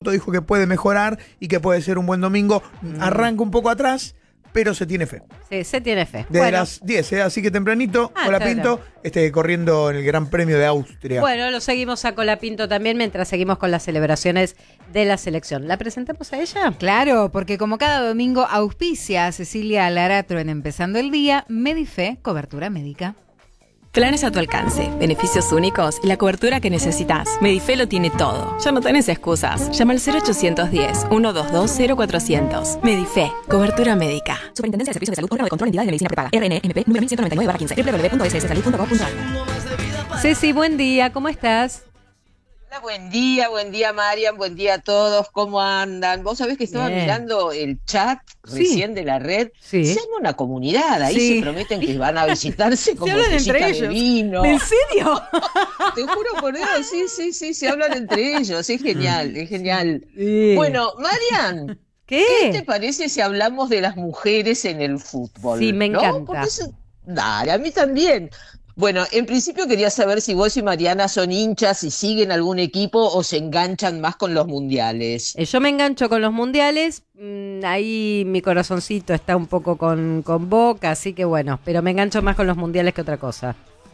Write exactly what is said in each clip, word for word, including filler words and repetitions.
minuto, dijo que puede mejorar y que puede ser un buen domingo. Mm. Arranca un poco atrás, pero se tiene fe. Sí, se tiene fe. Desde bueno. las diez, ¿eh? Así que tempranito, Ah, Colapinto, este, corriendo en el Gran Premio de Austria. Bueno, lo seguimos a Colapinto también mientras seguimos con las celebraciones de la selección. ¿La presentamos a ella? Claro, porque como cada domingo auspicia a Cecilia Laratro en Empezando el Día, Medife, cobertura médica. Planes a tu alcance, beneficios únicos y la cobertura que necesitas. Medife lo tiene todo. Ya no tenés excusas. Llama al cero ochocientos diez, ciento veintidós, cero cuatrocientos. Medife, cobertura médica. Superintendencia de Servicios de Salud, órgano de control, entidad de medicina prepaga. R N M P número mil ciento noventa y nueve barra quince. doble u doble u doble u punto s s salud punto gov punto a r. Ceci, buen día, ¿cómo estás? Hola, buen día, buen día Marian, buen día a todos, ¿cómo andan? Vos sabés que estaba Bien. mirando el chat Sí. recién de la red, Sí. se arma una comunidad, ahí Sí. se prometen que van a visitarse como hablan botellitas entre de ellos. vino. ¿En serio? Te juro por Dios, sí, sí, sí, se hablan entre ellos, es genial, es genial. Sí. Bueno, Marian, ¿Qué? ¿qué te parece si hablamos de las mujeres en el fútbol? Sí, me ¿no? encanta. Porque eso- dale, a mí también. Bueno, en principio quería saber si vos y Mariana son hinchas, si siguen algún equipo o se enganchan más con los mundiales. Eh, Yo me engancho con los mundiales, mm, ahí mi corazoncito está un poco con, con Boca, así que bueno, pero me engancho más con los mundiales que otra cosa.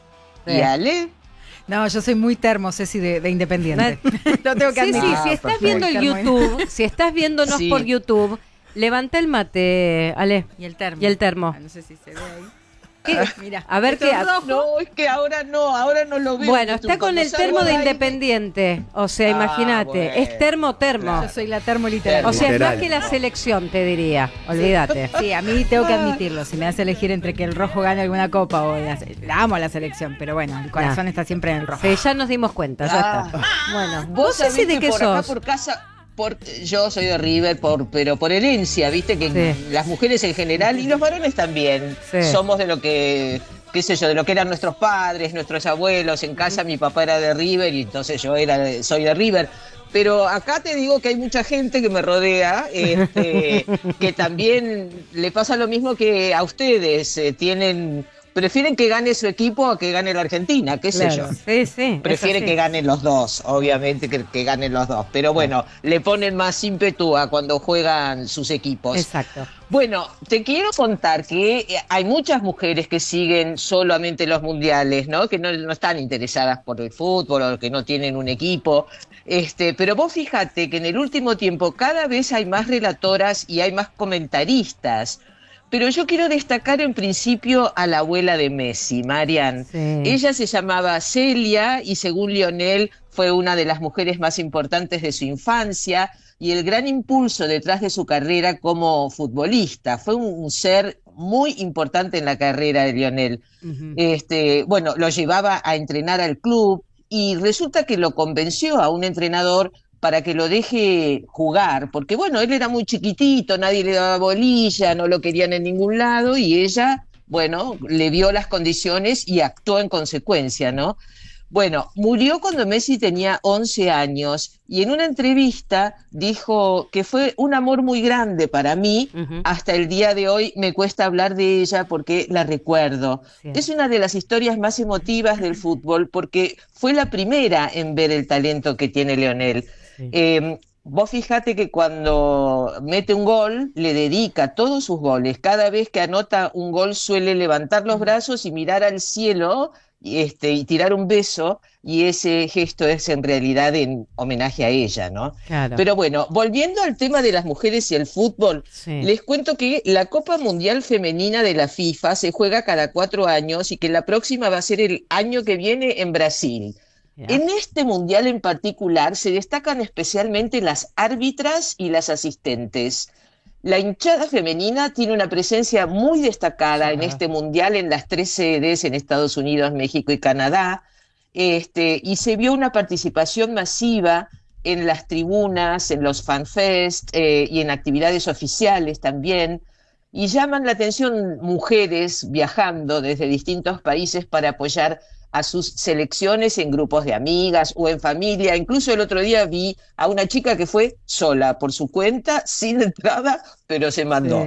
¿Y Ale? No, yo soy muy termo, Ceci, de, de Independiente. Lo tengo que Sí, sí, admitir. si Ah, estás perfecto. viendo el Termo. YouTube, si estás viéndonos Sí. por YouTube, levanta el mate, Ale. Y el termo. Y el termo. Ah, no sé si se ve ahí. ¿Qué? Mira. A ver Esto qué. es rojo. No, es que ahora no, ahora no lo veo. Bueno, en está YouTube. con Cuando el salgo termo al de aire- Independiente. O sea, Ah, imagínate, bueno. es termo, termo. Yo soy la termo literal. O sea, es Literal. más que la selección, te diría. Olvídate. Sí, a mí tengo que admitirlo. Si me das a elegir entre que el rojo gane alguna copa o la, la amo a la selección, pero bueno, el corazón Nah. está siempre en el rojo. Sí, ya nos dimos cuenta, ya Ah. está. Bueno, Vos vos sabés Ceci, de que qué por acá sos. por casa, por, yo soy de River, por, pero por herencia, viste que Sí. las mujeres en general y los varones también Sí. somos de lo que, qué sé yo, de lo que eran nuestros padres, nuestros abuelos. En casa mi papá era de River y entonces yo era, de- soy de River. Pero acá te digo que hay mucha gente que me rodea, este, que también le pasa lo mismo que a ustedes, eh, tienen, prefieren que gane su equipo a que gane la Argentina, qué sé yo. Claro. Sí, sí. Prefiere es así. que ganen los dos, obviamente que, que ganen los dos. Pero bueno, le ponen más ímpetu a cuando juegan sus equipos. Exacto. Bueno, te quiero contar que eh, hay muchas mujeres que siguen solamente los mundiales, ¿no? Que no, no están interesadas por el fútbol o que no tienen un equipo. Este, pero vos fíjate que en el último tiempo cada vez hay más relatoras y hay más comentaristas. Pero yo quiero destacar en principio a la abuela de Messi, Marian. Sí. Ella se llamaba Celia y según Lionel fue una de las mujeres más importantes de su infancia y el gran impulso detrás de su carrera como futbolista. Fue un, un ser muy importante en la carrera de Lionel. Ujú. Este, bueno, lo llevaba a entrenar al club y resulta que lo convenció a un entrenador para que lo deje jugar, porque bueno, él era muy chiquitito, nadie le daba bolilla, no lo querían en ningún lado y ella, bueno, le vio las condiciones y actuó en consecuencia, ¿no? Bueno, murió cuando Messi tenía once años y en una entrevista dijo que fue un amor muy grande para mí. Ujú. Hasta el día de hoy me cuesta hablar de ella porque la recuerdo. Sí. Es una de las historias más emotivas del fútbol porque fue la primera en ver el talento que tiene Lionel. Sí. Eh, vos fíjate que cuando mete un gol, le dedica todos sus goles. Cada vez que anota un gol suele levantar los brazos y mirar al cielo y, este, y tirar un beso, y ese gesto es en realidad en homenaje a ella, ¿no? Claro. Pero bueno, volviendo al tema de las mujeres y el fútbol, Sí. les cuento que la Copa Mundial Femenina de la FIFA se juega cada cuatro años y que la próxima va a ser el año que viene en Brasil. Ya. En este mundial en particular se destacan especialmente las árbitras y las asistentes. La hinchada femenina tiene una presencia muy destacada en este mundial en las tres sedes en Estados Unidos, México y Canadá, este, y se vio una participación masiva en las tribunas, en los fanfest eh, y en actividades oficiales también. Y llaman la atención mujeres viajando desde distintos países para apoyar a sus selecciones en grupos de amigas o en familia. Incluso el otro día vi a una chica que fue sola, por su cuenta, sin entrada, pero se mandó. Sí.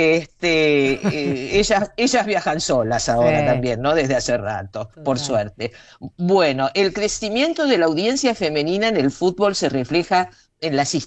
Este, eh, ellas, ellas viajan solas ahora Sí. también, ¿no? Desde hace rato, por Total. suerte. Bueno, el crecimiento de la audiencia femenina en el fútbol se refleja en las